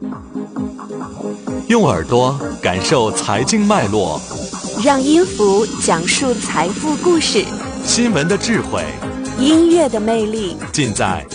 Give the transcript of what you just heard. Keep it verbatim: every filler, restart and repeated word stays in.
用耳朵感受财经脉络， 让音符讲述财富故事。 新闻的智慧， 音乐的魅力， 尽在